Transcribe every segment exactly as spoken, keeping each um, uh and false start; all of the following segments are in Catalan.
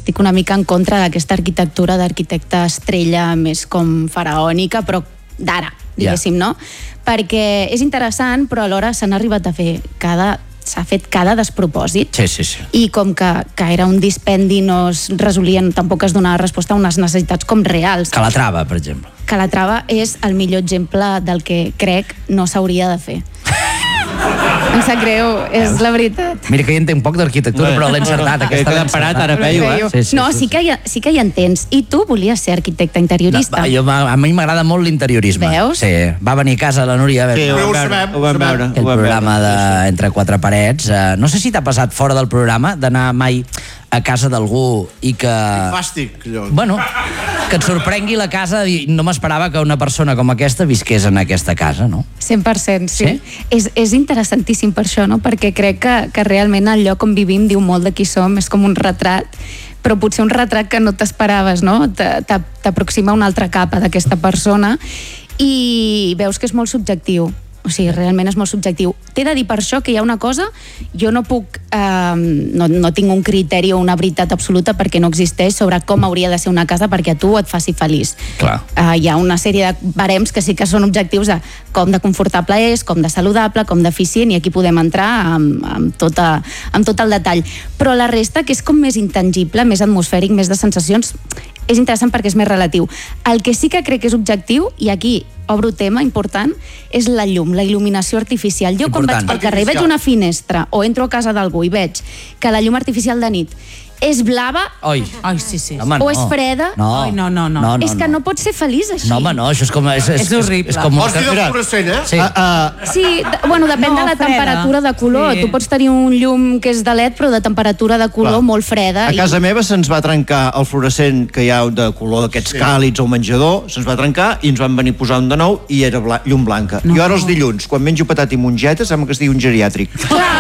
estic una mica en contra d'aquesta arquitectura d'arquitecte estrella més com faraònica, però d'ara, diguéssim, yeah. no? Perquè és interessant, però alhora s'han arribat a fer cada... s'ha fet cada despropòsit. Sí, sí, sí. I com que, que era un dispendi, no es resolien, tampoc es donava resposta a unes necessitats com reals. Calatrava, per exemple. Calatrava és el millor exemple del que crec no s'hauria de fer. Em sap greu, és la veritat. Mira que hi entenc poc d'arquitectura, però l'he encertat. Aquesta l'he parat, ara peio, eh? Sí, sí, no, sí, sí que hi, sí que hi entens. I tu volies ser arquitecte interiorista? No, jo, a mi m'agrada molt l'interiorisme. Veus? Sí, va venir a casa la Núria. Sí, ho vam veure. Ho vam veure. El programa de Entre quatre parets. No sé si t'ha passat fora del programa d'anar mai a casa d'algú i que... Fàstic, allò. Bueno, que et sorprengui la casa i no m'esperava que una persona com aquesta visqués en aquesta casa, no? cent per cent, sí. Sí? És, és interessantíssim per això, no? Perquè crec que, que realment el lloc on vivim diu molt de qui som, és com un retrat, però potser un retrat que no t'esperaves, no? T'aproxima una altra capa d'aquesta persona i veus que és molt subjectiu. O sigui, realment és molt subjectiu. T'he de dir per això que hi ha una cosa, jo no puc, eh, no, no tinc un criteri o una veritat absoluta perquè no existeix sobre com hauria de ser una casa perquè a tu et faci feliç. Clar. Eh, hi ha una sèrie de barems que sí que són objectius de com de confortable és, com de saludable, com d'eficient, i aquí podem entrar amb, amb, tota, amb tot el detall. Però la resta, que és com més intangible, més atmosfèric, més de sensacions, és interessant perquè és més relatiu. El que sí que crec que és objectiu, i aquí obro tema important, és la llum, la il·luminació artificial. Jo quan vaig pel carrer veig una finestra o entro a casa d'algú i veig que la llum artificial de nit és blava. Oi. Ai, sí, sí. Home, o no. és freda. No. Ai, no, no, no. no, no és que no, no pots ser feliç així. No, home, no, això és com... És, és, És horrible. És, és com Vols dir del fluorescent, eh? Sí. Uh, uh, Sí, d- bueno, depèn No, de la freda. temperatura de color. Sí. Tu pots tenir un llum que és de L E D, però de temperatura de color Clar. molt freda. A casa meva se'ns va trencar el fluorescent que hi ha de color d'aquests càlids al menjador, se'ns va trencar i ens van venir a posar un de nou i era bla llum blanca. No. Jo ara els dilluns, quan menjo patat i mongeta, sembla que es digui un geriàtric.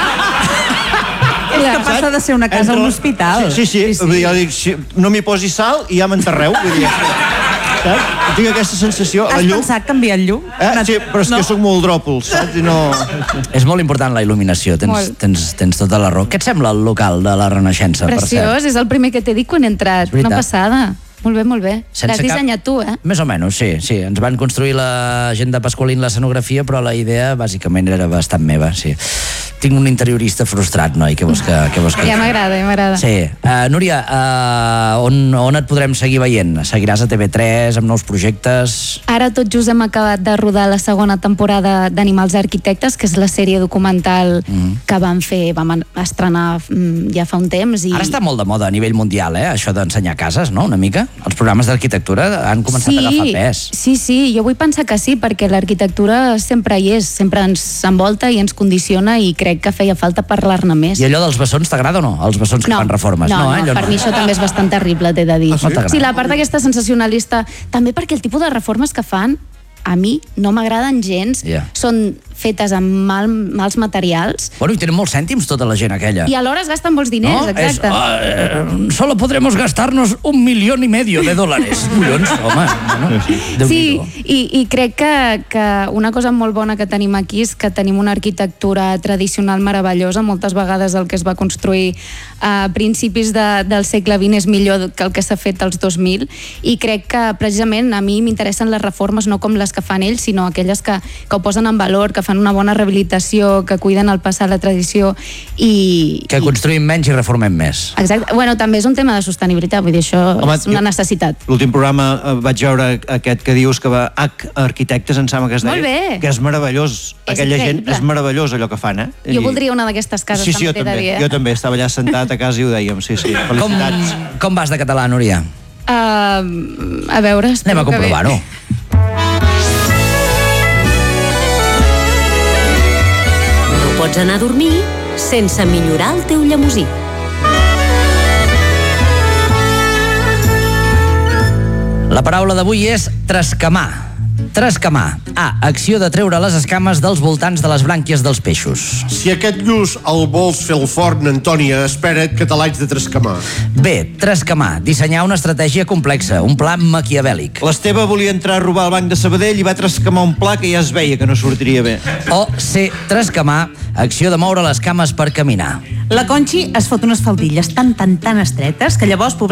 És que passa de ser una casa a un hospital. Sí, sí, sí. Vull dir, jo dic, si no m'hi posi sal i ja m'enterreu. Vull dir, saps? Tinc aquesta sensació. La Has llum... pensat canviar el llum? Eh? Sí, però és que No. soc molt dròpol, saps? I no... És molt important la il·luminació, tens, Molt. tens, tens tota la raó. Què et sembla el local de la Renaixença, per cert? Preciós, és el primer que t'he dit quan he entrat. És veritat. Una passada. Molt bé, molt bé. Sense L'has dissenyat cap... tu, eh? Més o menys, sí, sí. Ens van construir la gent de Pasqualín la escenografia, però la idea bàsicament era bastant meva, sí. Tinc un interiorista frustrat, noi, què vols que... Què vols que... Ja m'agrada, ja m'agrada. Sí. Uh, Núria, uh, on, on et podrem seguir veient? Seguiràs a T V tres amb nous projectes? Ara tot just hem acabat de rodar la segona temporada d'Animals Arquitectes, que és la sèrie documental mm. que vam fer, vam estrenar mm, ja fa un temps. I... Ara està molt de moda a nivell mundial, eh? Això d'ensenyar cases, no?, una mica. Els programes d'arquitectura han començat sí, a agafar pes. Sí, sí, jo vull pensar que sí, perquè l'arquitectura sempre hi és, sempre ens envolta i ens condiciona i crec que feia falta parlar-ne més. I allò dels bessons t'agrada o no? Els bessons que no, fan reformes? No, No, no, eh? Allò per mi això també és bastant terrible, t'he de dir. Ah, sí? No t'agrada? Sí, la part aquesta sensacionalista, també perquè el tipus de reformes que fan a mi no m'agraden gens, Ja. són fetes amb mal, mals materials Bueno, i tenen molts cèntims tota la gent aquella. i alhora es gasten molts diners, exacte. Es, uh, solo podremos gastarnos un millón y medio de dólares. Collons, home. No? Sí, i, i crec que, que una cosa molt bona que tenim aquí és que tenim una arquitectura tradicional meravellosa. Moltes vegades el que es va construir a principis de, del segle vint és millor que el que s'ha fet als dos mil, i crec que precisament a mi m'interessen les reformes no com les que fan ells, sinó aquelles que, que ho posen en valor, que fan una bona rehabilitació, que cuiden el passat, la tradició i... Que construïm menys i reformem més. Exacte. Bueno, també és un tema de sostenibilitat, vull dir, això Home, és una jo- necessitat. L'últim programa eh, vaig veure aquest que dius que va H Arquitectes, em sembla que es deia. Molt bé. Que és meravellós. És Aquella gent, increïble. és meravellós allò que fan, eh? Jo I- voldria una d'aquestes cases, Sí, sí, jo també t'he de també. dir, eh? Jo també, estava allà sentat a casa i ho dèiem, sí, sí. Com, Felicitats. com vas de català, Núria? Uh, a veure... Anem a comprovar-ho. No pots anar a dormir sense millorar el teu llemosí. La paraula d'avui és trascamar. Trascamar. A. Acció de treure les escames dels voltants de les brànquies dels peixos. Si aquest lluç el vols fer el forn, Antònia, espera't que te l'haig de trascamar. B. Trascamar. Dissenyar una estratègia complexa, un pla maquiavèlic. L'Esteve volia entrar a robar al banc de Sabadell i va trascamar un pla que ja es veia que no sortiria bé. O C. Trascamar. Acció de moure les cames per caminar. La Conxi es fot unes faldilles tan, tan, tan estretes que llavors